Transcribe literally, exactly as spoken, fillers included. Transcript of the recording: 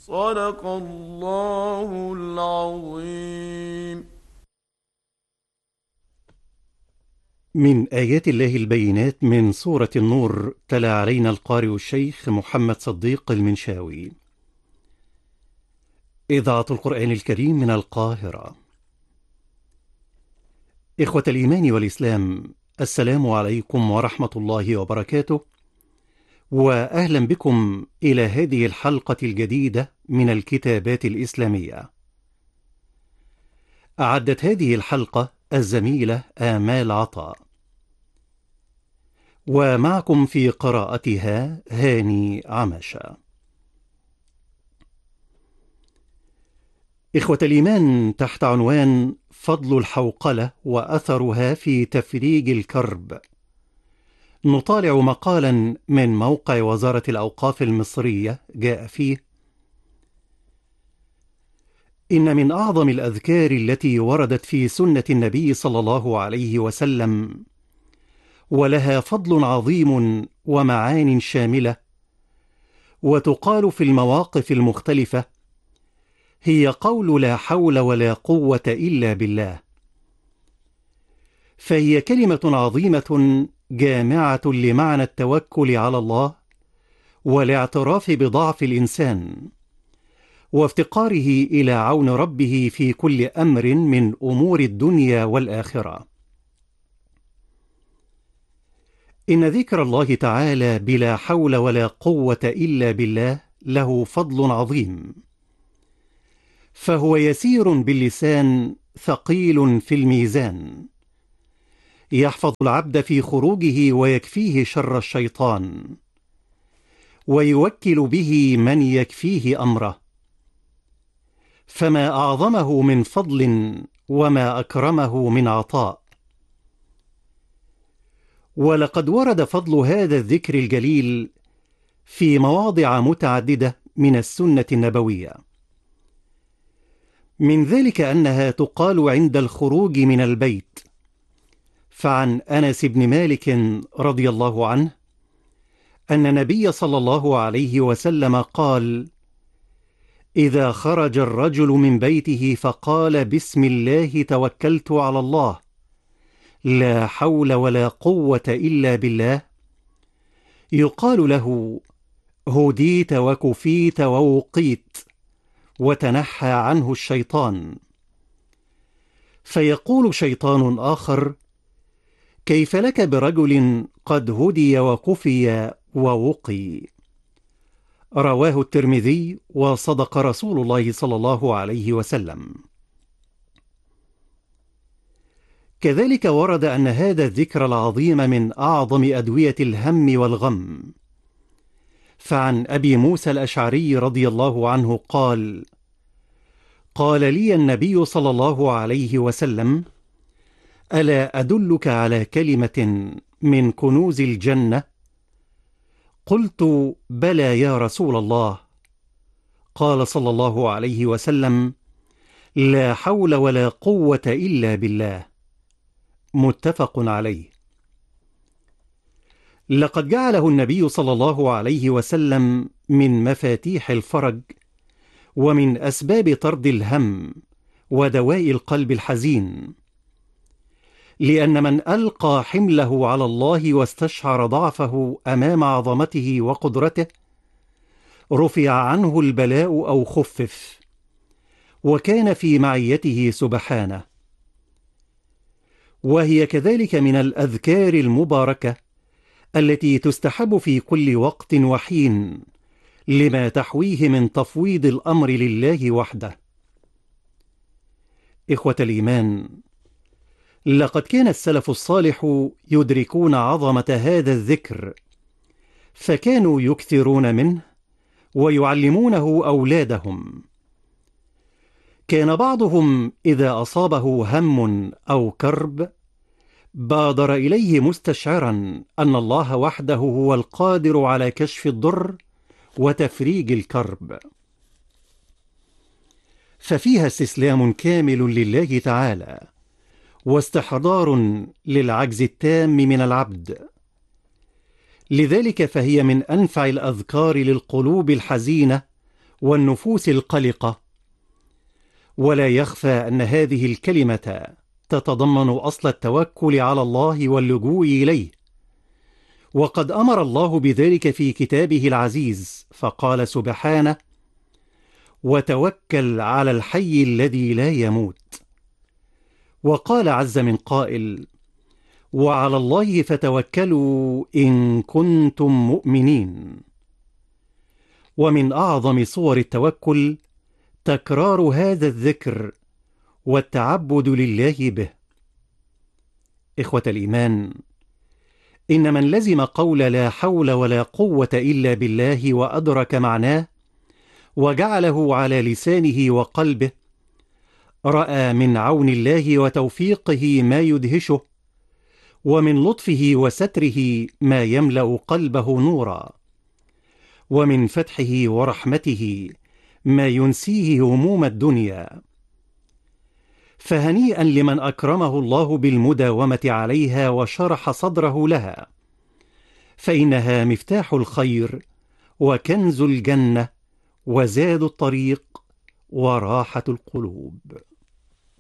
صدق الله العظيم. من آيات الله البينات من سورة النور، تلا علينا القارئ الشيخ محمد صديق المنشاوي. إذاعة القرآن الكريم من القاهرة. إخوة الإيمان والإسلام، السلام عليكم ورحمة الله وبركاته، وأهلا بكم إلى هذه الحلقة الجديدة من الكتابات الإسلامية. أعدت هذه الحلقة الزميلة آمال عطاء، ومعكم في قراءتها هاني عمشة. إخوة الإيمان، تحت عنوان فضل الحوقلة وأثرها في تفريج الكرب، نطالع مقالا من موقع وزارة الأوقاف المصرية جاء فيه: إن من أعظم الأذكار التي وردت في سنة النبي صلى الله عليه وسلم، ولها فضل عظيم ومعان شاملة، وتقال في المواقف المختلفة، هي قول لا حول ولا قوة إلا بالله. فهي كلمة عظيمة جامعة لمعنى التوكل على الله، والاعتراف بضعف الإنسان، وافتقاره إلى عون ربه في كل أمر من أمور الدنيا والآخرة. إن ذكر الله تعالى بلا حول ولا قوة إلا بالله له فضل عظيم، فهو يسير باللسان ثقيل في الميزان، يحفظ العبد في خروجه ويكفيه شر الشيطان، ويوكل به من يكفيه أمره. فما أعظمه من فضل وما أكرمه من عطاء. ولقد ورد فضل هذا الذكر الجليل في مواضع متعددة من السنة النبوية. من ذلك أنها تقال عند الخروج من البيت، فعن أنس بن مالك رضي الله عنه أن النبي صلى الله عليه وسلم قال: إذا خرج الرجل من بيته فقال بسم الله توكلت على الله لا حول ولا قوة إلا بالله، يقال له: هديت وكفيت ووقيت، وتنحى عنه الشيطان. فيقول شيطان آخر: كيف لك برجل قد هدي وكفي ووقي؟ رواه الترمذي، وصدق رسول الله صلى الله عليه وسلم. كذلك ورد أن هذا الذكر العظيم من أعظم أدوية الهم والغم. فعن أبي موسى الأشعري رضي الله عنه قال: قال لي النبي صلى الله عليه وسلم: ألا أدلك على كلمة من كنوز الجنة؟ قلت: بلى يا رسول الله. قال صلى الله عليه وسلم: لا حول ولا قوة إلا بالله. متفق عليه. لقد جعله النبي صلى الله عليه وسلم من مفاتيح الفرج، ومن أسباب طرد الهم ودواء القلب الحزين، لأن من ألقى حمله على الله واستشعر ضعفه أمام عظمته وقدرته، رفع عنه البلاء أو خفف، وكان في معيته سبحانه. وهي كذلك من الأذكار المباركة التي تستحب في كل وقت وحين، لما تحويه من تفويض الأمر لله وحده. إخوة الإيمان، لقد كان السلف الصالح يدركون عظمة هذا الذكر، فكانوا يكثرون منه ويعلمونه أولادهم. كان بعضهم إذا أصابه هم أو كرب بادر إليه مستشعرا أن الله وحده هو القادر على كشف الضر وتفريج الكرب، ففيها استسلام كامل لله تعالى، واستحضار للعجز التام من العبد. لذلك فهي من أنفع الأذكار للقلوب الحزينة والنفوس القلقة. ولا يخفى أن هذه الكلمة تتضمن أصل التوكل على الله واللجوء إليه، وقد أمر الله بذلك في كتابه العزيز، فقال سبحانه: وتوكل على الحي الذي لا يموت. وقال عز من قائل: وعلى الله فتوكلوا إن كنتم مؤمنين. ومن أعظم صور التوكل تكرار هذا الذكر والتعبد لله به. إخوة الإيمان، إن من لزم قول لا حول ولا قوة إلا بالله وأدرك معناه وجعله على لسانه وقلبه، رأى من عون الله وتوفيقه ما يدهشه، ومن لطفه وستره ما يملأ قلبه نورا، ومن فتحه ورحمته ما ينسيه هموم الدنيا. فهنيئا لمن أكرمه الله بالمداومة عليها وشرح صدره لها، فإنها مفتاح الخير وكنز الجنة وزاد الطريق وراحة القلوب.